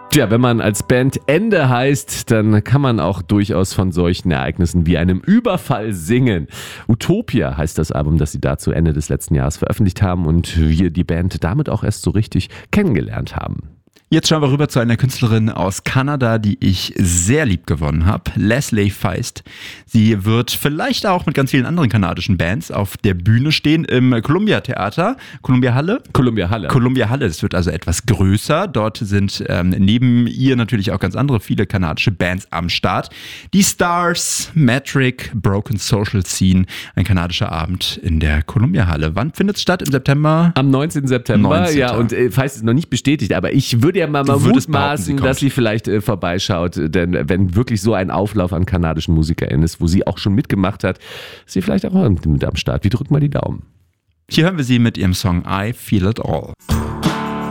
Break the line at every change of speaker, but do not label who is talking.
Tja, wenn man als Band Ende heißt, dann kann man auch durchaus von solchen Ereignissen wie einem Überfall singen. Utopia heißt das Album, das sie dazu Ende des letzten Jahres veröffentlicht haben und wir die Band damit auch erst so richtig kennengelernt haben.
Jetzt schauen wir rüber zu einer Künstlerin aus Kanada, die ich sehr lieb gewonnen habe, Leslie Feist. Sie wird vielleicht auch mit ganz vielen anderen kanadischen Bands auf der Bühne stehen im Columbia Theater. Columbia Halle?
Columbia Halle.
Columbia Halle, es wird also etwas größer. Dort sind neben ihr natürlich auch ganz andere, viele kanadische Bands am Start. Die Stars, Metric, Broken Social Scene, ein kanadischer Abend in der Columbia Halle. Wann findet es statt? Im September?
Am 19. September,
19.
Ja, und Feist ist noch nicht bestätigt, aber ich würde ja mal mutmaßen, dass sie vielleicht vorbeischaut, denn wenn wirklich so ein Auflauf an kanadischen MusikerInnen ist, wo sie auch schon mitgemacht hat, ist sie vielleicht auch mit am Start. Wir drücken mal die Daumen.
Hier hören wir sie mit ihrem Song I Feel It All.